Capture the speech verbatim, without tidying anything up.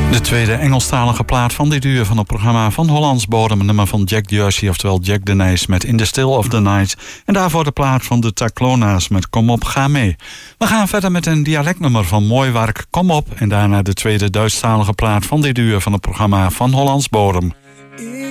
De tweede Engelstalige plaat van dit uur van het programma van Hollands Bodem. Een nummer van Jack Jersey, oftewel Jack de Nijs met In the Still of the Night. En daarvoor de plaat van de Taclona's met Kom op, ga mee. We gaan verder met een dialectnummer van Mooiwark, Kom op. En daarna de tweede Duitsstalige plaat van dit uur van het programma van Hollands Bodem.